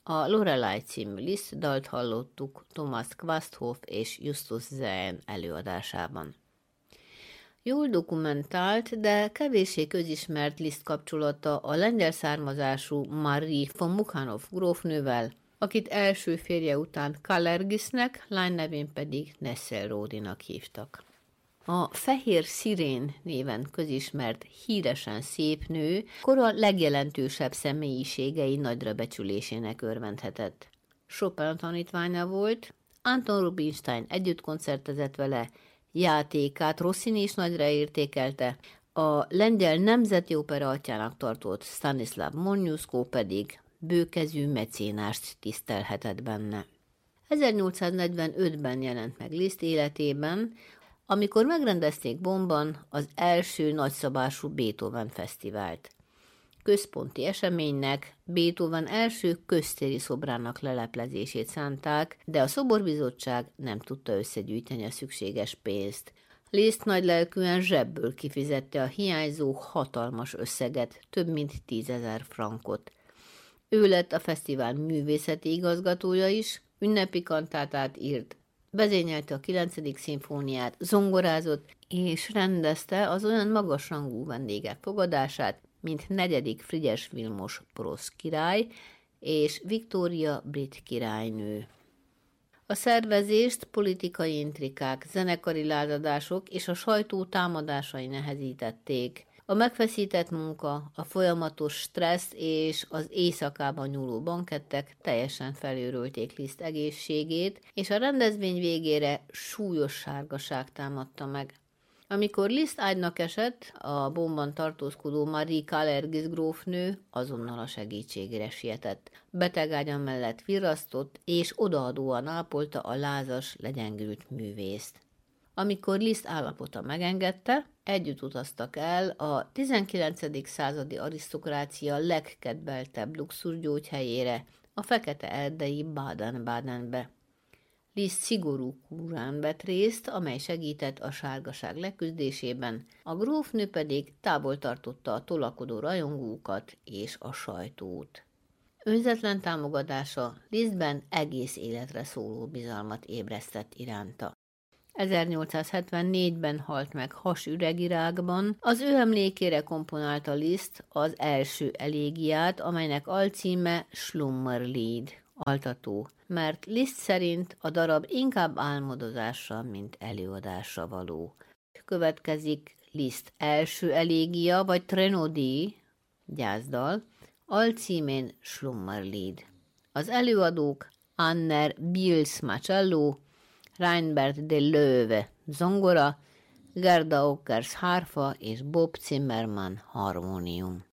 A Lorelei című Liszt dalt hallottuk Thomas Quasthoff és Justus Zehn előadásában. Jól dokumentált, de kevéssé közismert Liszt kapcsolata a lengyel származású Marie von Mukhanov grófnővel, akit első férje után Kalergisnek, lány nevén pedig Nesselrodinak hívtak. A Fehér Szirén néven közismert híresen szép nő kora legjelentősebb személyiségei nagyra becsülésének örvendhetett. Chopin tanítványa volt, Anton Rubinstein együtt koncertezett vele, játékát Rossini is nagyra értékelte, a lengyel nemzeti opera atyának tartott Stanislav Moniuszko pedig bőkezű mecénást tisztelhetett benne. 1845-ben jelent meg Liszt életében, amikor megrendezték Bonnban az első nagyszabású Beethoven fesztivált. Központi eseménynek Beethoven első köztéri szobrának leleplezését szánták, de a szoborbizottság nem tudta összegyűjteni a szükséges pénzt. Liszt nagylelkűen zsebből kifizette a hiányzó hatalmas összeget, több mint 10 000 frankot. Ő lett a fesztivál művészeti igazgatója is, ünnepi kantátát írt, vezényelte a 9. szimfóniát, zongorázott és rendezte az olyan magasrangú vendégek fogadását, mint 4. Frigyes Vilmos porosz király és Viktória brit királynő. A szervezést politikai intrikák, zenekari lázadások és a sajtó támadásai nehezítették. A megfeszített munka, a folyamatos stressz és az éjszakában nyúló bankettek teljesen felőrölték Liszt egészségét, és a rendezvény végére súlyos sárgaság támadta meg. Amikor Liszt ágynak esett, a Bonnban tartózkodó Marie Kalergis grófnő azonnal a segítségére sietett. Betegágya mellett virrasztott, és odaadóan ápolta a lázas, legyengült művészt. Amikor Liszt állapota megengedte, együtt utaztak el a 19. századi arisztokrácia legkedveltebb luxusgyógyhelyére, a fekete-erdei Baden-Badenbe. Liszt szigorú kúrán vett részt, amely segített a sárgaság leküzdésében, a grófnő pedig távol tartotta a tolakodó rajongókat és a sajtót. Önzetlen támogatása Lisztben egész életre szóló bizalmat ébresztett iránta. 1874-ben halt meg hasüregirákban, az ő emlékére komponálta Liszt az első elégiát, amelynek alcíme Schlummerlied, altató, mert Liszt szerint a darab inkább álmodozásra, mint előadásra való. Következik Liszt első elégia, vagy Threnodie, gyászdal, alcímén Schlummerlied. Az előadók Anner Biels Macello, Reinbert de Löwe zongora, Gerda Ockers hárfa és Bob Zimmermann harmónium.